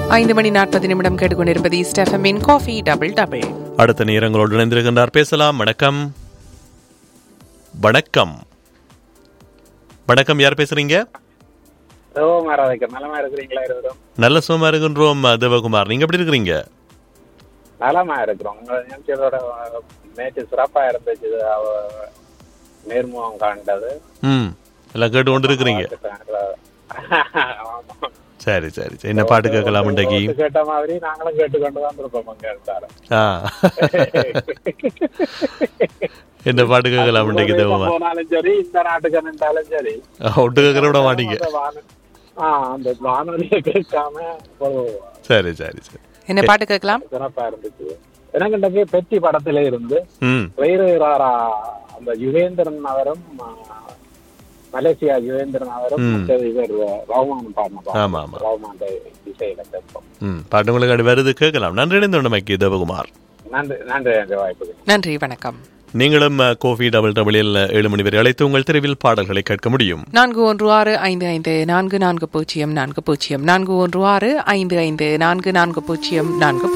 5:40 கேட்டுக்கொண்டிருப்பது ஈஸ்ட் எஃப்எம்மின் coffee double double. அடுத்த நேரங்களோடு இணைந்திருக்கின்றார். பேசலாம். வணக்கம். வணக்கம் வணக்கம், யார் பேசுறீங்க? நல்ல சுகமா இருக்கின்றோம் தேவகுமார். நீங்க எப்படி இருக்கிறீங்க? நலமா இருக்கிறோம். உங்க நிகழ்ச்சியோட நேற்று சிறப்பா இருந்துச்சு. நேர்முகம் காண்டது எல்லாம் கேட்டு கொண்டு இருக்கிறீங்க. சரி சரி சரி. என்ன பாட்டு கேட்கலாம்? கேட்ட மாதிரி நாங்களும் கேட்டுக்கொண்டு தான் இருப்போம். என்ன பாட்டு கேட்கலாம் தேவகுமார்? போனாலும் சரி, இந்த நாட்டுக்கு நின்றாலும் சரி, ஒட்டு கேட்கற விட மாட்டீங்க. அந்த வானொலியை கேட்காம. சரி சரி சரி. என்ன பாட்டு கேட்கலாம்? சிறப்பா இருந்துச்சு. எனக்கு பெட்டி படத்தில இருந்து அந்த யுகேந்திரன் அவரும் மலேசியா யுகேந்திரன் அவரும் இவர் ரவுமான் பாடின ரவுமான் இசையில கேட்போம். பாட்டு உங்களுக்கு வருது, கேட்கலாம். நன்றி இணைந்து தேவகுமார். நன்றி நன்றி வாய்ப்பு. நன்றி, வணக்கம். நீங்களும் கோஃபி டபுள் டபுளில் 7 மணி வரை அழைத்து உங்கள் தெருவில் பாடல்களை கேட்க முடியும். 4165544040 4165544040.